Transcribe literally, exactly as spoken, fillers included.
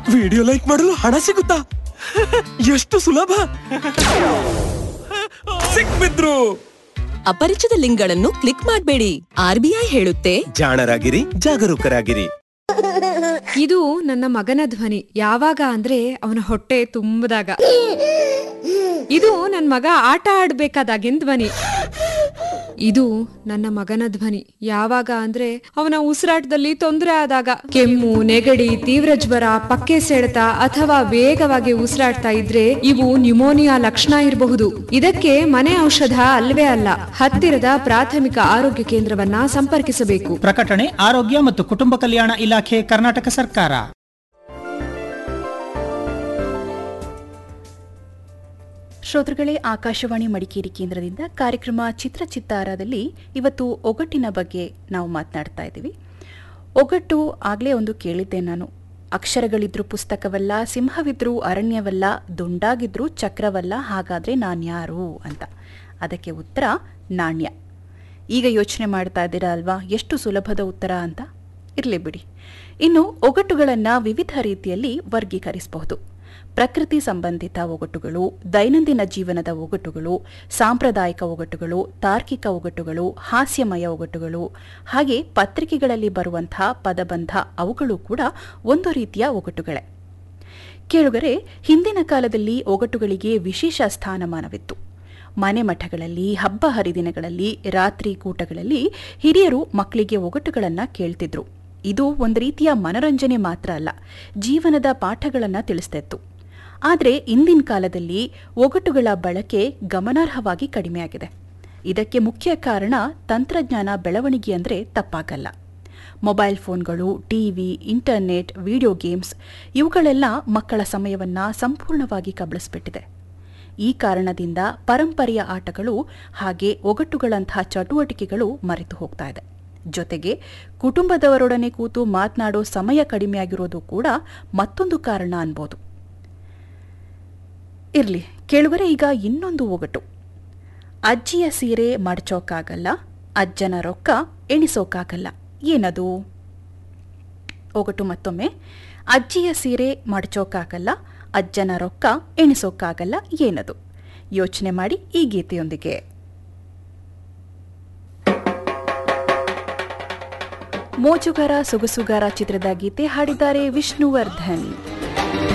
Video like ಮಾಡಲು ಹಣ ಸಿಗುತ್ತಾ? ಎಷ್ಟು ಸುಲಭ! ಸಿಕ್ಬಿದ್ರು. ಅಪರಿಚಿತ ಲಿಂಕ್ಗಳನ್ನು ಕ್ಲಿಕ್ ಮಾಡಬೇಡಿ. ಆರ್ಬಿಐ ಹೇಳುತ್ತೆ, ಜಾಣರಾಗಿರಿ, ಜಾಗರೂಕರಾಗಿರಿ. ಇದು ನನ್ನ ಮಗನ ಧ್ವನಿ. ಯಾವಾಗ ಅಂದ್ರೆ ಅವನ ಹೊಟ್ಟೆ ತುಂಬದಾಗ. ಇದು ನನ್ನ ಮಗ ಆಟ ಆಡ್ಬೇಕಾದಾಗಿನ ಧ್ವನಿ. ಇದು ನನ್ನ ಮಗನ ಧ್ವನಿ. ಯಾವಾಗ ಅಂದ್ರೆ ಅವನ ಉಸಿರಾಟದಲ್ಲಿ ತೊಂದರೆ ಆದಾಗ, ಕೆಮ್ಮು, ನೆಗಡಿ, ತೀವ್ರ ಜ್ವರ, ಪಕ್ಕೆ ಸೆಳೆತ ಅಥವಾ ವೇಗವಾಗಿ ಉಸಿರಾಡ್ತಾ ಇದ್ರೆ ಇವು ನ್ಯೂಮೋನಿಯಾ ಲಕ್ಷಣ ಇರಬಹುದು. ಇದಕ್ಕೆ ಮನೆ ಔಷಧ ಅಲ್ವೇ ಅಲ್ಲ. ಹತ್ತಿರದ ಪ್ರಾಥಮಿಕ ಆರೋಗ್ಯ ಕೇಂದ್ರವನ್ನ ಸಂಪರ್ಕಿಸಬೇಕು. ಪ್ರಕಟಣೆ ಆರೋಗ್ಯ ಮತ್ತು ಕುಟುಂಬ ಕಲ್ಯಾಣ ಇಲಾಖೆ, ಕರ್ನಾಟಕ ಸರ್ಕಾರ. ಶ್ರೋತೃಗಳೇ, ಆಕಾಶವಾಣಿ ಮಡಿಕೇರಿ ಕೇಂದ್ರದಿಂದ ಕಾರ್ಯಕ್ರಮ ಚಿತ್ರ ಚಿತ್ತಾರದಲ್ಲಿ ಇವತ್ತು ಒಗಟ್ಟಿನ ಬಗ್ಗೆ ನಾವು ಮಾತನಾಡ್ತಾ ಇದ್ದೀವಿ. ಒಗಟ್ಟು ಆಗಲೇ ಒಂದು ಕೇಳಿದ್ದೆ ನಾನು. ಅಕ್ಷರಗಳಿದ್ರೂ ಪುಸ್ತಕವಲ್ಲ, ಸಿಂಹವಿದ್ರೂ ಅರಣ್ಯವಲ್ಲ, ದುಂಡಾಗಿದ್ರೂ ಚಕ್ರವಲ್ಲ, ಹಾಗಾದರೆ ನಾನ್ಯಾರು ಅಂತ. ಅದಕ್ಕೆ ಉತ್ತರ ನಾಣ್ಯ. ಈಗ ಯೋಚನೆ ಮಾಡ್ತಾ ಇದ್ದೀರಾ ಅಲ್ವಾ, ಎಷ್ಟು ಸುಲಭದ ಉತ್ತರ ಅಂತ? ಇರಲಿ ಬಿಡಿ. ಇನ್ನು ಒಗಟುಗಳನ್ನು ವಿವಿಧ ರೀತಿಯಲ್ಲಿ ವರ್ಗೀಕರಿಸಬಹುದು. ಪ್ರಕೃತಿ ಸಂಬಂಧಿತ ಒಗಟುಗಳು, ದೈನಂದಿನ ಜೀವನದ ಒಗಟುಗಳು, ಸಾಂಪ್ರದಾಯಿಕ ಒಗಟುಗಳು, ತಾರ್ಕಿಕ ಒಗಟುಗಳು, ಹಾಸ್ಯಮಯ ಒಗಟುಗಳು, ಹಾಗೆ ಪತ್ರಿಕೆಗಳಲ್ಲಿ ಬರುವಂತಹ ಪದಬಂಧ, ಅವುಗಳು ಕೂಡ ಒಂದು ರೀತಿಯ ಒಗಟುಗಳೇ. ಕೇಳುಗರೆ, ಹಿಂದಿನ ಕಾಲದಲ್ಲಿ ಒಗಟುಗಳಿಗೆ ವಿಶೇಷ ಸ್ಥಾನಮಾನವಿತ್ತು. ಮನೆ ಮಠಗಳಲ್ಲಿ, ಹಬ್ಬ ಹರಿದಿನಗಳಲ್ಲಿ, ರಾತ್ರಿ ಕೂಟಗಳಲ್ಲಿ ಹಿರಿಯರು ಮಕ್ಕಳಿಗೆ ಒಗಟುಗಳನ್ನು ಕೇಳ್ತಿದ್ರು. ಇದು ಒಂದು ರೀತಿಯ ಮನರಂಜನೆ ಮಾತ್ರ ಅಲ್ಲ, ಜೀವನದ ಪಾಠಗಳನ್ನು ತಿಳಿಸ್ತಿತ್ತು. ಆದರೆ ಇಂದಿನ ಕಾಲದಲ್ಲಿ ಒಗಟುಗಳ ಬಳಕೆ ಗಮನಾರ್ಹವಾಗಿ ಕಡಿಮೆಯಾಗಿದೆ. ಇದಕ್ಕೆ ಮುಖ್ಯ ಕಾರಣ ತಂತ್ರಜ್ಞಾನ ಬೆಳವಣಿಗೆ ಅಂದರೆ ತಪ್ಪಾಗಲ್ಲ. ಮೊಬೈಲ್ ಫೋನ್ಗಳು, ಟಿವಿ, ಇಂಟರ್ನೆಟ್, ವಿಡಿಯೋ ಗೇಮ್ಸ್ ಇವುಗಳೆಲ್ಲ ಮಕ್ಕಳ ಸಮಯವನ್ನು ಸಂಪೂರ್ಣವಾಗಿ ಕಬಳಿಸ್ಬಿಟ್ಟಿದೆ. ಈ ಕಾರಣದಿಂದ ಪರಂಪರೆಯ ಆಟಗಳು ಹಾಗೆ ಒಗಟುಗಳಂತಹ ಚಟುವಟಿಕೆಗಳು ಮರೆತು ಹೋಗ್ತಾ ಇದೆ. ಜೊತೆಗೆ ಕುಟುಂಬದವರೊಡನೆ ಕೂತು ಮಾತನಾಡೋ ಸಮಯ ಕಡಿಮೆಯಾಗಿರೋದು ಕೂಡ ಮತ್ತೊಂದು ಕಾರಣ ಅನ್ಬೋದು. ಇರ್ಲಿ ಕೇಳುವರೆ, ಈಗ ಇನ್ನೊಂದು ಒಗಟು. ಅಜ್ಜಿಯ ಸೀರೆ ಮಡ್ಚೋಕ್ಕಾಗಲ್ಲ, ಅಜ್ಜನ ರೊಕ್ಕ ಎಣಿಸೋಕ್ಕಾಗಲ್ಲ. ಏನದು? ಒಗಟು ಮತ್ತೊಮ್ಮೆ. ಅಜ್ಜಿಯ ಸೀರೆ ಮಡ್ಚೋಕ್ಕಾಗಲ್ಲ, ಅಜ್ಜನ ರೊಕ್ಕ ಎಣಿಸೋಕ್ಕಾಗಲ್ಲ. ಏನದು? ಯೋಚನೆ ಮಾಡಿ ಈ ಗೀತೆಯೊಂದಿಗೆ. ಮೋಜುಗಾರ ಸೊಗಸುಗಾರ ಚಿತ್ರದ ಗೀತೆ ಹಾಡಿದ್ದಾರೆ ವಿಷ್ಣುವರ್ಧನ್.